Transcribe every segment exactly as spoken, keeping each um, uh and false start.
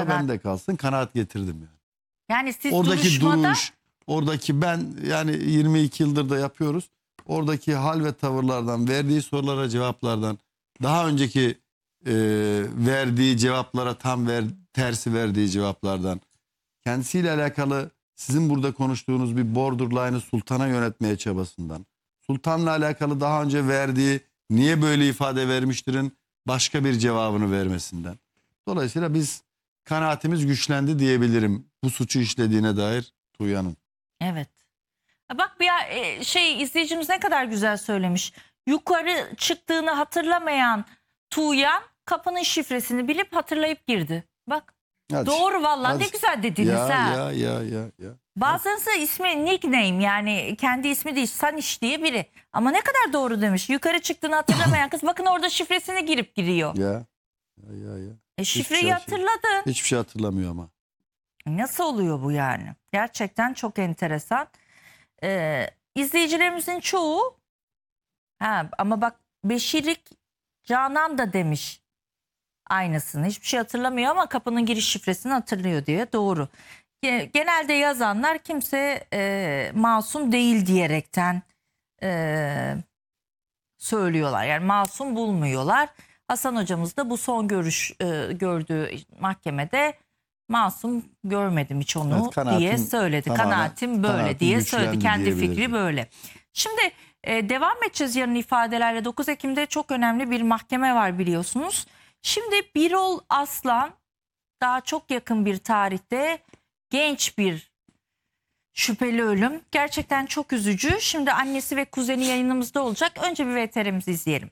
kanaat. bende kalsın, kanaat getirdim yani. Yani siz Oradaki duruşmada... duruş, oradaki ben yani yirmi iki yıldır da yapıyoruz. Oradaki hal ve tavırlardan, verdiği sorulara cevaplardan, daha önceki e, verdiği cevaplara tam ver, tersi verdiği cevaplardan, kendisiyle alakalı sizin burada konuştuğunuz bir borderline'ı sultana yönetmeye çabasından, sultanla alakalı daha önce verdiği niye böyle ifade vermiştirin başka bir cevabını vermesinden. Dolayısıyla biz kanaatimiz güçlendi diyebilirim bu suçu işlediğine dair Tuğya'nın. Evet. Bak bir e, şey izleyicimiz ne kadar güzel söylemiş. Yukarı çıktığını hatırlamayan Tuğyan kapının şifresini bilip hatırlayıp girdi. Bak. Hadi. Doğru vallahi Hadi. ne güzel dediniz ya, ha. Ya ya ya ya. Bazısı ismi nickname, yani kendi ismi değil, Saniş diye biri. Ama ne kadar doğru demiş. Yukarı çıktığını hatırlamayan kız bakın orada şifresini girip giriyor. Ya. Ya ya ya. E, şifreyi şey, hatırladın. Hiçbir şey hatırlamıyor ama. Nasıl oluyor bu yani? Gerçekten çok enteresan. Ee, izleyicilerimizin çoğu ha, ama bak Beşirik Canan da demiş aynısını. Hiçbir şey hatırlamıyor ama kapının giriş şifresini hatırlıyor diye. Doğru. Genelde yazanlar kimse e, masum değil diyerekten e, söylüyorlar. Yani masum bulmuyorlar. Hasan hocamız da bu son görüş e, gördüğü mahkemede masum görmedim hiç onu Evet, kanaatim diye söyledi. tamamen, Kanaatim böyle kanaatim diye güçlendi söyledi. Kendi diyebiliriz. fikri böyle. Şimdi e, devam edeceğiz yarın ifadelerle. dokuz Ekim'de çok önemli bir mahkeme var biliyorsunuz. Şimdi Birol Aslan daha çok yakın bir tarihte genç bir şüpheli ölüm. Gerçekten çok üzücü. Şimdi annesi ve kuzeni yayınımızda olacak. Önce bir V T R'mizi izleyelim.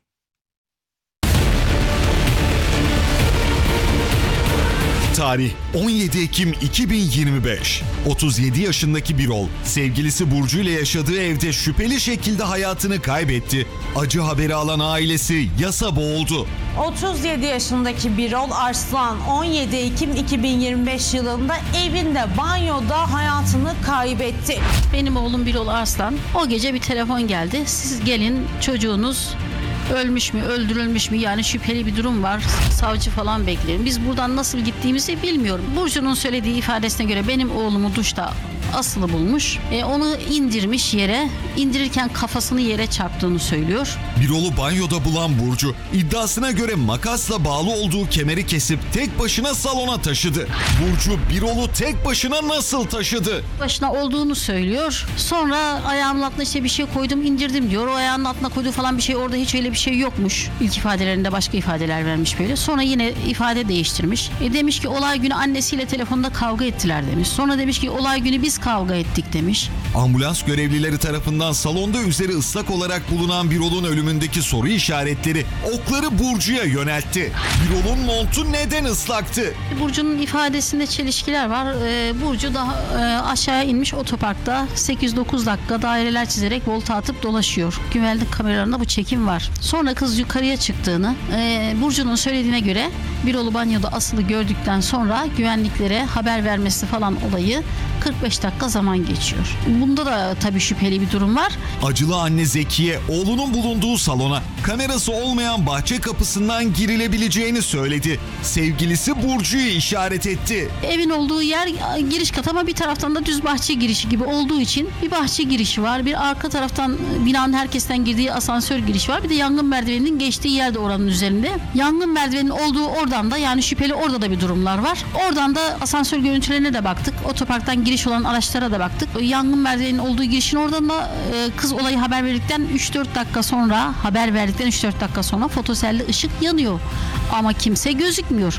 Tarih on yedi Ekim iki bin yirmi beş. otuz yedi yaşındaki Birol, sevgilisi Burcu ile yaşadığı evde şüpheli şekilde hayatını kaybetti. Acı haberi alan ailesi yasa boğuldu. otuz yedi yaşındaki Birol Arslan on yedi Ekim iki bin yirmi beş yılında evinde banyoda hayatını kaybetti. Benim oğlum Birol Arslan, o gece bir telefon geldi. Siz gelin, çocuğunuz ölmüş mü, öldürülmüş mü, yani şüpheli bir durum var, savcı falan bekleyin. Biz buradan nasıl gittiğimizi bilmiyorum. Burcu'nun söylediği ifadesine göre benim oğlumu duşta asılı bulmuş. E, onu indirmiş yere, indirirken kafasını yere çarptığını söylüyor. Birol'u banyoda bulan Burcu, iddiasına göre makasla bağlı olduğu kemeri kesip tek başına salona taşıdı. Burcu, Birol'u tek başına nasıl taşıdı? Başına olduğunu söylüyor. Sonra ayağımın altına işte bir şey koydum, indirdim diyor. O ayağının altına koyduğu falan bir şey, orada hiç öyle bir şey yokmuş. İlk ifadelerinde başka ifadeler vermiş böyle. Sonra yine ifade değiştirmiş. E demiş ki olay günü annesiyle telefonda kavga ettiler demiş. Sonra demiş ki olay günü biz kavga ettik demiş. Ambulans görevlileri tarafından salonda üzeri ıslak olarak bulunan Birol'un ölümündeki soru işaretleri okları Burcu'ya yöneltti. Birol'un montu neden ıslaktı? Burcu'nun ifadesinde çelişkiler var. Ee, Burcu daha e, aşağıya inmiş otoparkta sekiz dokuz dakika daireler çizerek volta atıp dolaşıyor. Güvenlik kameralarında bu çekim var. Sonra kız yukarıya çıktığını, e, Burcu'nun söylediğine göre Birol'u banyoda asılı gördükten sonra güvenliklere haber vermesi falan olayı kırk beş dakika zaman geçiyor. Bunda da tabii şüpheli bir durum var. Acılı anne Zekiye oğlunun bulunduğu salona kamerası olmayan bahçe kapısından girilebileceğini söyledi. Sevgilisi Burcu'yu işaret etti. Evin olduğu yer giriş katı ama bir taraftan da düz bahçe girişi gibi olduğu için bir bahçe girişi var. Bir arka taraftan binanın herkesten girdiği asansör girişi var. Bir de yangın merdiveninin geçtiği yer de oranın üzerinde. Yangın merdiveninin olduğu oradan da, yani şüpheli orada da bir durumlar var. Oradan da asansör görüntülerine de baktık. Otoparktan giriş olan araçlara da baktık. Yangın merdiveninin olduğu girişin oradan da e, kız olayı haber verdikten üç dört dakika sonra, haber verdikten üç dört dakika sonra fotoselli ışık yanıyor. Ama kimse gözükmüyor.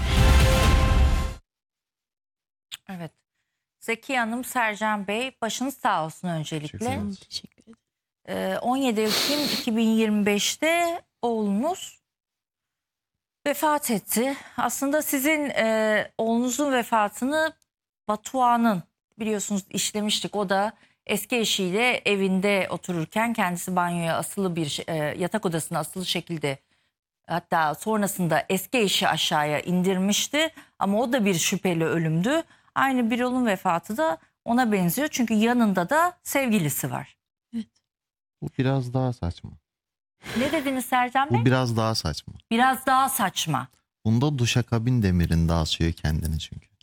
Evet. Zeki Hanım, Sercan Bey, başınız sağ olsun öncelikle. Teşekkür ederim. Ee, on yedi Ekim iki bin yirmi beşte oğlunuz vefat etti. Aslında sizin e, oğlunuzun vefatını Batuhan'ın, biliyorsunuz işlemiştik. O da eski eşiyle evinde otururken kendisi banyoya asılı bir e, yatak odasına asılı şekilde, hatta sonrasında eski eşi aşağıya indirmişti. Ama o da bir şüpheli ölümdü. Aynı Birol'un vefatı da ona benziyor. Çünkü yanında da sevgilisi var. Bu biraz daha saçma. Ne dediniz Sercan Bey? Bu biraz daha saçma. Biraz daha saçma. Bunda duşakabin demirinde asıyor kendini çünkü.